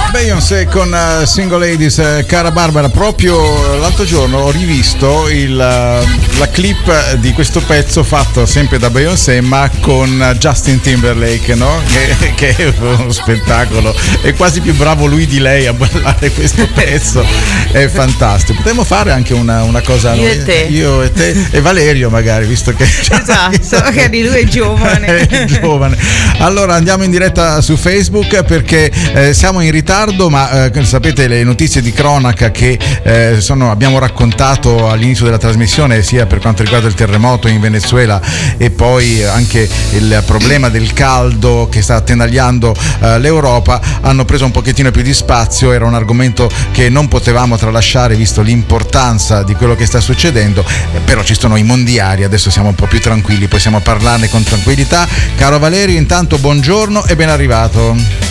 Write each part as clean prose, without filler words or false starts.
Beyoncé con Single Ladies. Cara Barbara, proprio l'altro giorno ho rivisto la clip di questo pezzo fatto sempre da Beyoncé ma con Justin Timberlake, no? Che è uno spettacolo, è quasi più bravo lui di lei a ballare questo pezzo, è fantastico. Potremmo fare anche una cosa io e te e Valerio magari, visto che esatto, magari lui è giovane. È giovane. Allora andiamo in diretta su Facebook perché siamo in ritardo, ma sapete le notizie di cronaca che abbiamo raccontato all'inizio della trasmissione, sia per quanto riguarda il terremoto in Venezuela e poi anche il problema del caldo che sta attanagliando l'Europa, hanno preso un pochettino più di spazio. Era un argomento che non potevamo tralasciare visto l'importanza di quello che sta succedendo, però ci sono i mondiali, adesso siamo un po' più tranquilli, possiamo parlarne con tranquillità. Caro Valerio, intanto buongiorno e ben arrivato.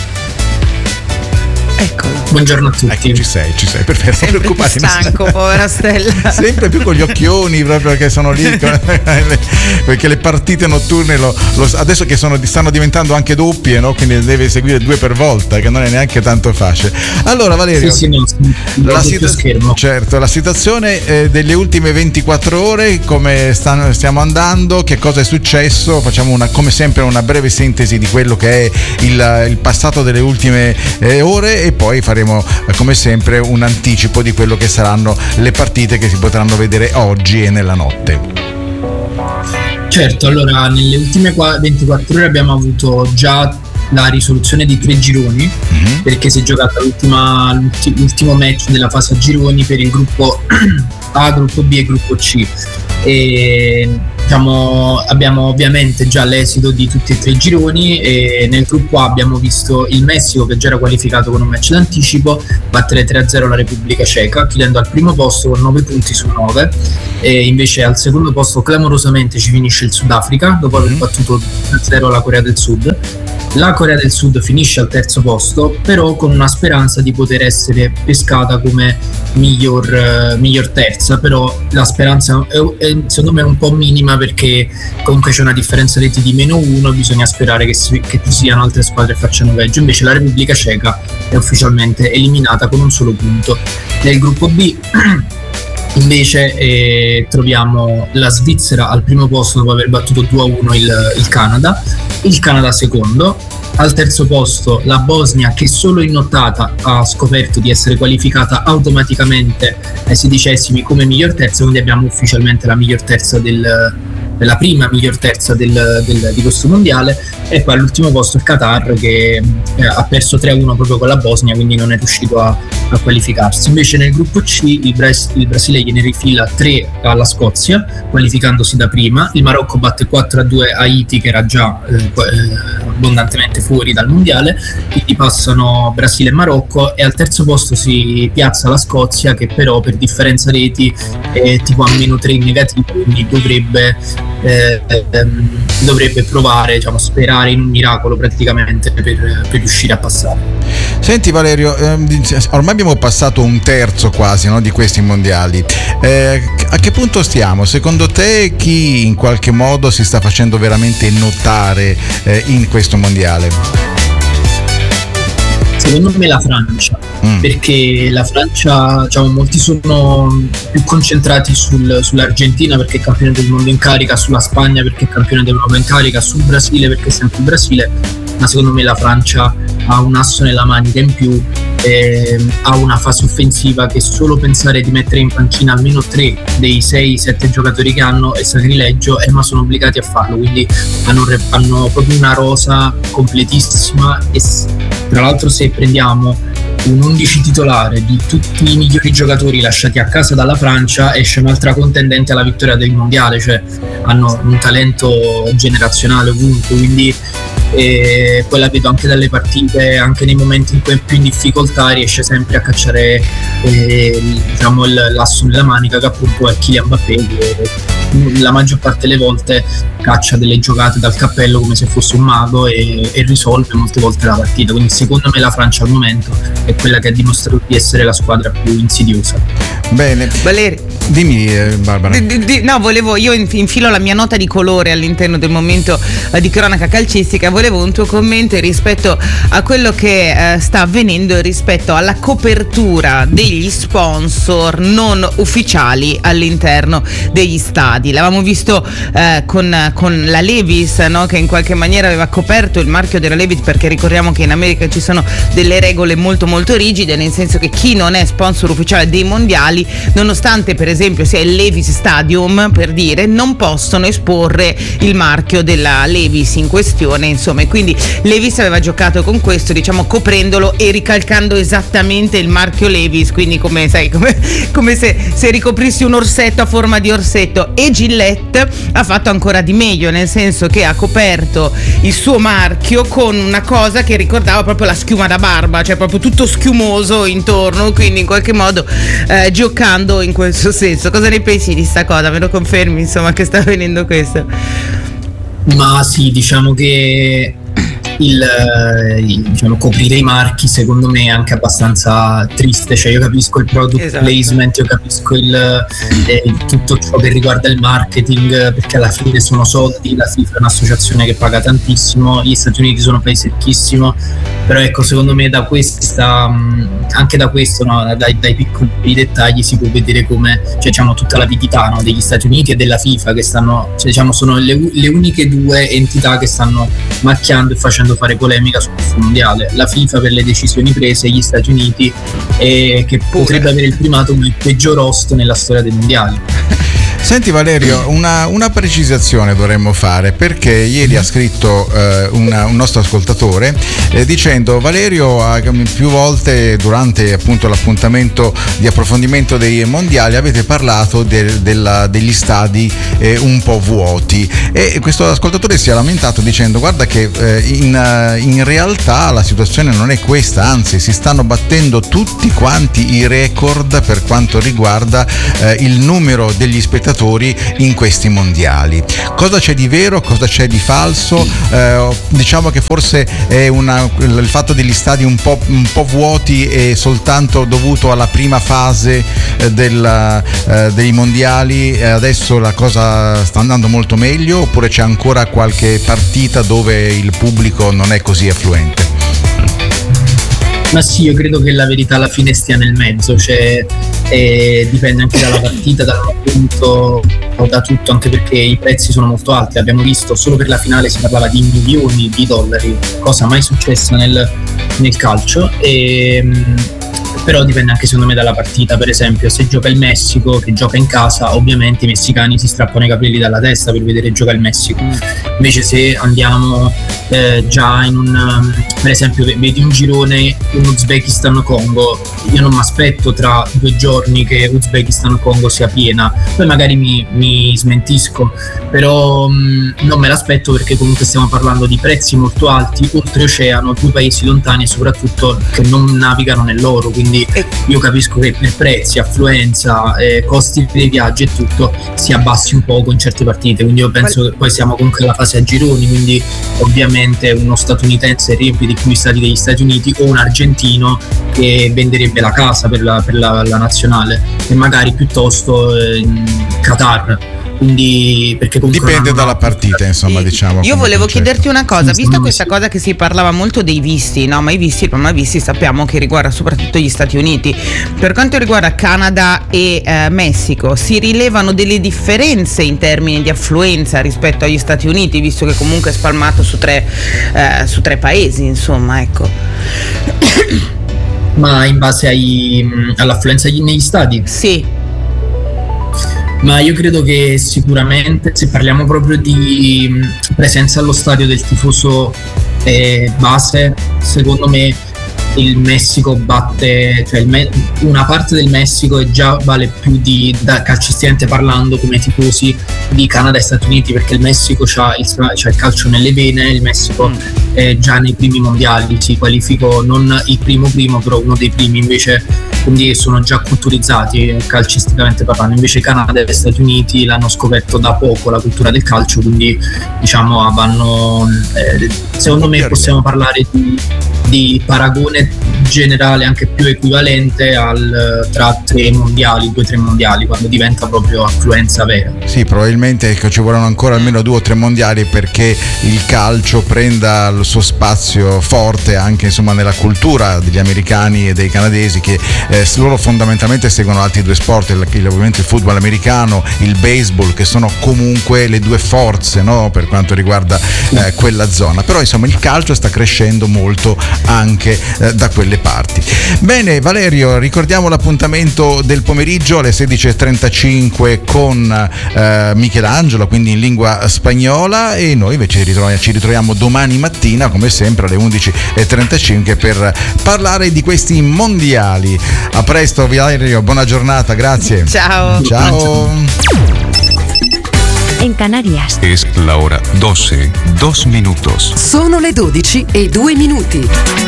Eccolo. Buongiorno a tutti. Ecco, ci sei, perfetto. Sempre più stanco, povera Stella. Sempre più con gli occhioni, proprio che sono lì, perché le partite notturne adesso che stanno diventando anche doppie, no? Quindi deve seguire 2 per volta, che non è neanche tanto facile. Allora Valerio, certo, la situazione delle ultime 24 ore, come stiamo andando, che cosa è successo? Facciamo come sempre una breve sintesi di quello che è il passato delle ultime ore e poi faremo come sempre un anticipo di quello che saranno le partite che si potranno vedere oggi e nella notte. Certo, allora nelle ultime 24 ore abbiamo avuto già la risoluzione di 3 gironi, perché si è giocata l'ultimo match della fase a gironi per il gruppo A, gruppo B e gruppo C. E abbiamo ovviamente già l'esito di tutti e 3 i gironi e nel gruppo A abbiamo visto il Messico, che già era qualificato con un match d'anticipo, battere 3-0 la Repubblica Ceca, chiudendo al primo posto con 9 punti su 9, e invece al secondo posto clamorosamente ci finisce il Sudafrica dopo aver battuto 3-0 la Corea del Sud. La Corea del Sud finisce al terzo posto, però con una speranza di poter essere pescata come miglior terza, però la speranza è secondo me un po' minima, perché comunque c'è una differenza reti di -1, bisogna sperare che ci siano altre squadre che facciano peggio. Invece la Repubblica Ceca è ufficialmente eliminata con un solo punto. Nel gruppo B invece troviamo la Svizzera al primo posto dopo aver battuto 2-1 il Canada secondo. Al terzo posto la Bosnia, che solo in nottata ha scoperto di essere qualificata automaticamente ai 16esimi come miglior terza, quindi abbiamo ufficialmente la miglior terza la prima miglior terza di questo mondiale. E poi all'ultimo posto il Qatar, che ha perso 3-1 proprio con la Bosnia, quindi non è riuscito a qualificarsi. Invece nel gruppo C il Brasile gliene rifila 3 alla Scozia, qualificandosi da prima. Il Marocco batte 4-2 Haiti, che era già abbondantemente fuori dal mondiale, quindi passano Brasile e Marocco, e al terzo posto si piazza la Scozia, che però per differenza reti è tipo a -3 in negativo, quindi dovrebbe provare, sperare in un miracolo praticamente per riuscire a passare. Senti Valerio, ormai abbiamo passato un terzo quasi, no, di questi mondiali. A che punto stiamo? Secondo te chi in qualche modo si sta facendo veramente notare in questo mondiale? Secondo me la Francia, perché la Francia, molti sono più concentrati sull'Argentina perché è campione del mondo in carica, sulla Spagna perché è campione d'Europa in carica, sul Brasile perché è sempre il Brasile, ma secondo me la Francia ha un asso nella manica in più, ha una fase offensiva che solo pensare di mettere in pancina almeno 3 dei 6-7 giocatori che hanno è sacrilegio, ma sono obbligati a farlo, quindi hanno proprio una rosa completissima. E tra l'altro, se prendiamo un 11 titolare di tutti i migliori giocatori lasciati a casa dalla Francia, esce un'altra contendente alla vittoria del mondiale, cioè hanno un talento generazionale ovunque, quindi poi la vedo anche dalle partite, anche nei momenti in cui è più in difficoltà riesce sempre a cacciare l'asso nella manica, che appunto è Kylian Mbappé, che la maggior parte delle volte caccia delle giocate dal cappello come se fosse un mago e risolve molte volte la partita. Quindi secondo me la Francia al momento è quella che ha dimostrato di essere la squadra più insidiosa. Bene. Valeri. Dimmi, Barbara. No, io infilo la mia nota di colore all'interno del momento di cronaca calcistica. Volevo un tuo commento rispetto a quello che sta avvenendo rispetto alla copertura degli sponsor non ufficiali all'interno degli stadi. L'avevamo visto con la Levi's, no? Che in qualche maniera aveva coperto il marchio della Levi's, perché ricordiamo che in America ci sono delle regole molto molto rigide, nel senso che chi non è sponsor ufficiale dei mondiali, nonostante per esempio sia il Levi's Stadium, per dire, non possono esporre il marchio della Levi's in questione, insomma, e quindi Levi's aveva giocato con questo, diciamo, coprendolo e ricalcando esattamente il marchio Levi's, quindi come se ricoprissi un orsetto a forma di orsetto. E Gillette ha fatto ancora di meglio, nel senso che ha coperto il suo marchio con una cosa che ricordava proprio la schiuma da barba, cioè proprio tutto schiumoso intorno, quindi in qualche modo giocando in questo senso. Cosa ne pensi di sta cosa? Me lo confermi, insomma, che sta avvenendo questo? Ma sì, diciamo che diciamo, coprire i marchi secondo me è anche abbastanza triste, cioè io capisco il product placement, io capisco tutto ciò che riguarda il marketing, perché alla fine sono soldi, la FIFA è un'associazione che paga tantissimo, gli Stati Uniti sono un paese ricchissimo, però ecco, secondo me anche da questo, no, dai piccoli dettagli si può vedere come, cioè, diciamo, tutta l'avidità, no, degli Stati Uniti e della FIFA, che stanno, cioè, diciamo, sono le uniche due entità che stanno macchiando e facendo fare polemica su questo mondiale. La FIFA per le decisioni prese, gli Stati Uniti che potrebbe avere il primato come il peggior host nella storia dei mondiali. Senti Valerio, una precisazione dovremmo fare, perché ieri ha scritto un nostro ascoltatore dicendo: Valerio, più volte durante appunto l'appuntamento di approfondimento dei mondiali avete parlato degli stadi un po' vuoti, e questo ascoltatore si è lamentato dicendo: guarda che in realtà la situazione non è questa, anzi si stanno battendo tutti quanti i record per quanto riguarda il numero degli spettatori in questi mondiali. Cosa c'è di vero, cosa c'è di falso? Diciamo che forse è il fatto degli stadi un po' vuoti è soltanto dovuto alla prima fase dei mondiali, adesso la cosa sta andando molto meglio, oppure c'è ancora qualche partita dove il pubblico non è così affluente? Ma sì, io credo che la verità alla fine stia nel mezzo, cioè dipende anche dalla partita, dal momento, da tutto, anche perché i prezzi sono molto alti. Abbiamo visto solo per la finale si parlava di milioni di dollari, cosa mai successa nel calcio, però dipende anche secondo me dalla partita. Per esempio, se gioca il Messico, che gioca in casa, ovviamente i messicani si strappano i capelli dalla testa per vedere giocare il Messico. Invece se andiamo già per esempio vedi un girone, un Uzbekistan-Congo, io non mi aspetto tra 2 giorni che Uzbekistan-Congo sia piena, poi magari mi smentisco, però non me l'aspetto, perché comunque stiamo parlando di prezzi molto alti, oltreoceano, 2 paesi lontani e soprattutto che non navigano nell'oro, quindi io capisco che per prezzi, affluenza, costi dei viaggi e tutto si abbassi un po' con certe partite, quindi io penso che poi siamo comunque alla fase a gironi, quindi ovviamente uno statunitense riempie di più gli stadi degli Stati Uniti, o un argentino che venderebbe la casa per la nazionale, e magari piuttosto Qatar. Quindi, perché dipende dalla partita, insomma, diciamo. Io volevo chiederti una cosa, visto questa cosa che si parlava molto dei visti, no? Ma il problema visti sappiamo che riguarda soprattutto gli Stati Uniti. Per quanto riguarda Canada e Messico, si rilevano delle differenze in termini di affluenza rispetto agli Stati Uniti, visto che comunque è spalmato su tre paesi, insomma, ecco. Ma in base all'affluenza negli stadi? Sì. Ma io credo che sicuramente, se parliamo proprio di presenza allo stadio del tifoso base, secondo me il Messico batte, cioè una parte del Messico già vale più calcisticamente parlando, come tifosi di Canada e Stati Uniti, perché il Messico c'ha il calcio nelle vene, il Messico già nei primi mondiali si qualificò, non il primo, però uno dei primi, invece quindi sono già culturizzati calcisticamente parlando. Invece Canada e Stati Uniti l'hanno scoperto da poco la cultura del calcio, quindi diciamo secondo me possiamo parlare di paragone generale anche più equivalente tra 2 o 3 mondiali, quando diventa proprio affluenza vera. Sì, probabilmente ci vorranno ancora almeno 2 o 3 mondiali perché il calcio prenda il suo spazio forte anche insomma nella cultura degli americani e dei canadesi, che loro fondamentalmente seguono altri 2 sport, ovviamente il football americano, il baseball, che sono comunque le 2 forze, no? Per quanto riguarda quella zona. Però insomma il calcio sta crescendo molto anche da quelle parti. Bene Valerio, ricordiamo l'appuntamento del pomeriggio alle 16:35 con Michelangelo, quindi in lingua spagnola, e noi invece ci ritroviamo domani mattina come sempre alle 11:35 per parlare di questi mondiali. A presto Valerio, buona giornata, grazie. Ciao. Ciao. En Canarias es la hora 12:02. sono le 12:02.